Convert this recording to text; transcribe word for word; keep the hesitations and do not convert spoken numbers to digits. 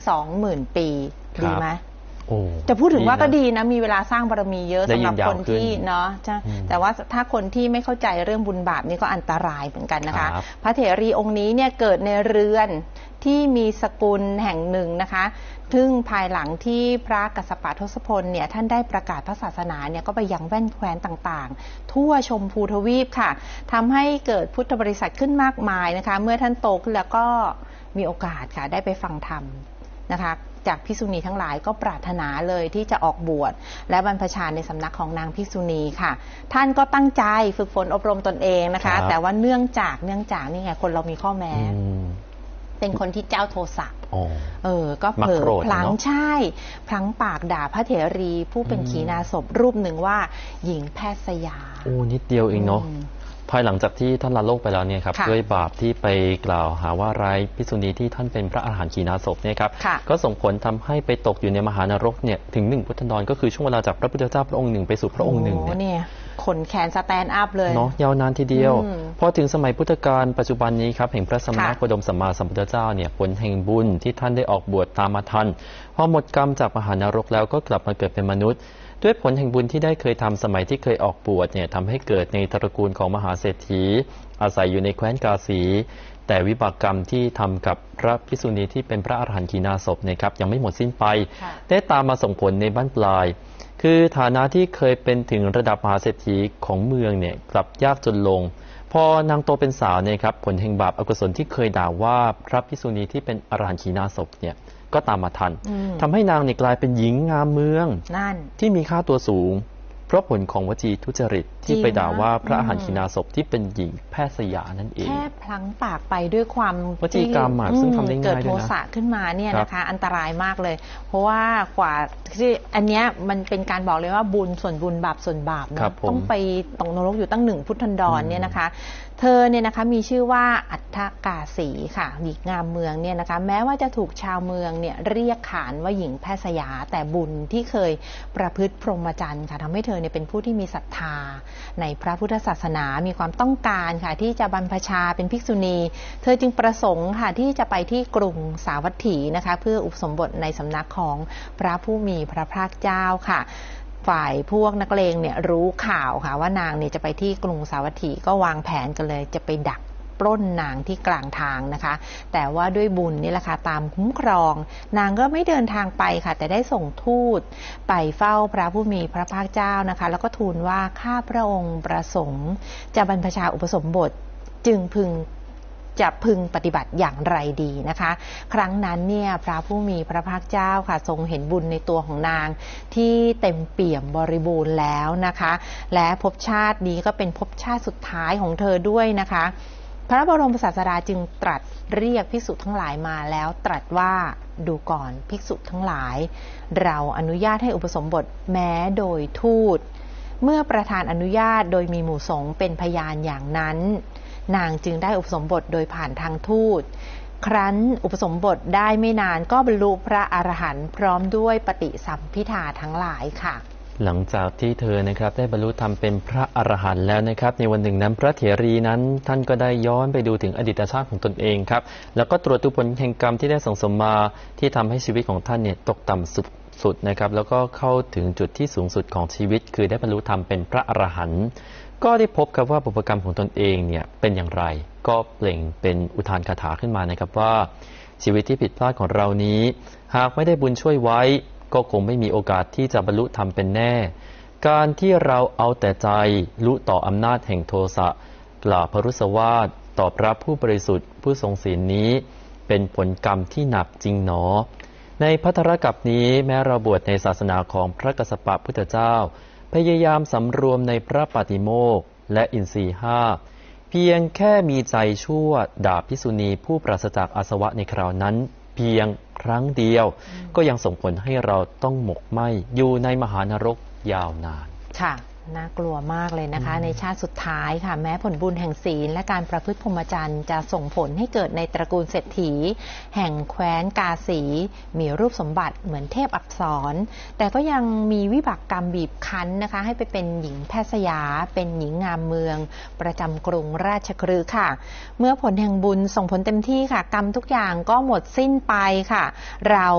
สองหมื่นปีดีไหมจะพูดถึงว่าก็ดีนะมีเวลาสร้างบารมีเยอะสำหรับคนที่เนาะแต่ว่าถ้าคนที่ไม่เข้าใจเรื่องบุญบาปนี่ก็อันตรายเหมือนกันนะคะพระเถรีองค์นี้เนี่ยเกิดในเรือนที่มีสกุลแห่งหนึ่งนะคะซึ่งภายหลังที่พระกัสสปะทศพลเนี่ยท่านได้ประกาศพระศาสนาเนี่ยก็ไปยังแว่นแคว้นต่างๆทั่วชมพูทวีปค่ะทำให้เกิดพุทธบริษัทขึ้นมากมายนะคะเมื่อท่านโตขึ้นแล้วก็มีโอกาสค่ะได้ไปฟังธรรมนะคะจากภิกษุณีทั้งหลายก็ปรารถนาเลยที่จะออกบวชและบรรพชาในสำนักของนางภิกษุณีค่ะท่านก็ตั้งใจฝึกฝนอบรมตนเองนะคะแต่ว่าเนื่องจากเนื่องจากนี่ไงคนเรามีข้อแม้เป็นคนที่เจ้าโทสะเออก็เผลอพลั้งใช่พลั้งปากด่าพระเถรีผู้เป็นขีณาสพรูปหนึ่งว่าหญิงแพทย์สยาโอ้นิดเดียวเองเนาะภายหลังจากที่ท่านละโลกไปแล้วเนี่ยครับด้วยบาปที่ไปกล่าวหาว่าร้ายภิกษุณีที่ท่านเป็นพระอรหันต์ขีณาสพเนี่ยครับก็ส่งผลทำให้ไปตกอยู่ในมหานรกเนี่ยถึงหนึ่งพุทธันดรก็คือช่วงเวลาจากพระพุทธเจ้าพระองค์หนึ่งไปสู่พระองค์หนึ่งเนี่ยขนแขนสแตนด์อัพเลยเนาะยาวนานทีเดียวพอถึงสมัยพุทธกาลปัจจุบันนี้ครับแห่งพระสมณโคดมสัมมาสัมพุทธเจ้าเนี่ยผลแห่งบุญที่ท่านได้ออกบวชตามมาทันพอหมดกรรมจากมหานรกแล้วก็กลับมาเกิดเป็นมนุษย์ด้วยผลแห่งบุญที่ได้เคยทำสมัยที่เคยออกบวชเนี่ยทำให้เกิดในตระกูลของมหาเศรษฐีอาศัยอยู่ในแคว้นกาสีแต่วิบากกรรมที่ทำกับพระภิกษุณีที่เป็นพระอรหันต์ขีณาสพเนี่ยครับยังไม่หมดสิ้นไปได้ตามมาส่งผลในบั้นปลายคือฐานะที่เคยเป็นถึงระดับมหาเศรษฐีของเมืองเนี่ยกลับยากจนลงพอนางโตเป็นสาวเนี่ยครับผลแห่งบาปอกุศลที่เคยด่าว่าพระภิกษุณีที่เป็นอรหันต์ขีณาสพเนี่ยก็ตามมาทันทำให้นางเนี่ยกลายเป็นหญิงงามเมืองที่มีค่าตัวสูงเพราะผลของวจีทุจริตที่ไปด่าว่าพระอรหันต์ขีณาสพที่เป็นหญิงแพทย์สยานั่นเองแค่พลั้งปากไปด้วยความวจีกรรมซึ่งทำได้ง่ายด้วยนะเกิดโทสะขึ้นมาเนี่ยนะคะอันตรายมากเลยเพราะว่ากว่าที่อันเนี้ยมันเป็นการบอกเลยว่าบุญส่วนบุญบาปส่วนบาปนะต้องไปตกนรกอยู่ตั้งหนึ่งพุทธันดรเนี่ยนะคะเธอเนี่ยนะคะมีชื่อว่าอัฏฐกาสีค่ะหญิงงามเมืองเนี่ยนะคะแม้ว่าจะถูกชาวเมืองเนี่ยเรียกขานว่าหญิงแพทย์สยาแต่บุญที่เคยประพฤติพรหมจรรย์ค่ะทำให้เธอเนี่ยเป็นผู้ที่มีศรัทธาในพระพุทธศาสนามีความต้องการค่ะที่จะบรรพชาเป็นภิกษุณีเธอจึงประสงค์ค่ะที่จะไปที่กรุงสาวัตถีนะคะเพื่ออุปสมบทในสำนักของพระผู้มีพระภาคเจ้าค่ะฝ่ายพวกนักเลงเนี่ยรู้ข่าวค่ะว่านางเนี่ยจะไปที่กรุงสาวัตถีก็วางแผนกันเลยจะไปดักปล้นนางที่กลางทางนะคะแต่ว่าด้วยบุญนี่แหละค่ะตามคุ้มครองนางก็ไม่เดินทางไปค่ะแต่ได้ส่งทูตไปเฝ้าพระผู้มีพระภาคเจ้านะคะแล้วก็ทูลว่าข้าพระองค์ประสงค์จะบรรพชาอุปสมบทจึงพึงจะพึงปฏิบัติอย่างไรดีนะคะครั้งนั้นเนี่ยพระผู้มีพระภาคเจ้าค่ะทรงเห็นบุญในตัวของนางที่เต็มเปี่ยมบริบูรณ์แล้วนะคะและภพชาตินี้ก็เป็นภพชาติสุดท้ายของเธอด้วยนะคะพระบรมศาสดาจึงตรัสเรียกภิกษุทั้งหลายมาแล้วตรัสว่าดูก่อนภิกษุทั้งหลายเราอนุญาตให้อุปสมบทแม้โดยทูตเมื่อประธานอนุญาตโดยมีหมู่สงฆ์เป็นพยานอย่างนั้นนางจึงได้อุปสมบทโดยผ่านทางทูตครั้นอุปสมบทได้ไม่นานก็บรรลุพระอรหันต์พร้อมด้วยปฏิสัมภิทาทั้งหลายค่ะหลังจากที่เธอนะครับได้บรรลุธรรมเป็นพระอรหันต์แล้วนะครับในวันหนึ่งนั้นพระเถรีนั้นท่านก็ได้ย้อนไปดูถึงอดีตชาติของตนเองครับแล้วก็ตรวจดูผลแห่งกรรมที่ได้สั่งสมมาที่ทำให้ชีวิตของท่านเนี่ยตกต่ำสุดสุดนะครับแล้วก็เข้าถึงจุดที่สูงสุดของชีวิตคือได้บรรลุธรรมเป็นพระอรหันต์ก็ได้พบกับว่าบุพกรรมของตนเองเนี่ยเป็นอย่างไรก็เปล่งเป็นอุทานคาถาขึ้นมานะครับว่าชีวิตที่ผิดพลาดของเรานี้หากไม่ได้บุญช่วยไว้ก็คงไม่มีโอกาสที่จะบรรลุธรรมเป็นแน่การที่เราเอาแต่ใจรู้ต่ออำนาจแห่งโทสะกล่าวพรุสวาทต่อพระผู้บริสุทธิ์ผู้ทรงศีลนี้เป็นผลกรรมที่หนักจริงหนอในภัทรกัปนี้แม้เราบวชในศาสนาของพระกัสสปะพุทธเจ้าพยายามสำรวมในพระปาติโมกข์และอินทรีย์ห้าเพียงแค่มีใจชั่วด่าภิกษุณีผู้ปราศจากอาสวะในคราวนั้นเพียงครั้งเดียวก็ยังส่งผลให้เราต้องหมกไหมอยู่ในมหานรกยาวนานค่ะน่ากลัวมากเลยนะคะในชาติสุดท้ายค่ะแม้ผลบุญแห่งศีลและการประพฤติพรหมจรรย์จะส่งผลให้เกิดในตระกูลเศรษฐีแห่งแคว้นกาสีมีรูปสมบัติเหมือนเทพอักษรแต่ก็ยังมีวิบากกรรมบีบคั้นนะคะให้ไปเป็นหญิงแพทย์สยาเป็นหญิงงามเมืองประจำกรุงราชคฤห์ค่ะเมื่อผลแห่งบุญส่งผลเต็มที่ค่ะกรรมทุกอย่างก็หมดสิ้นไปค่ะเรา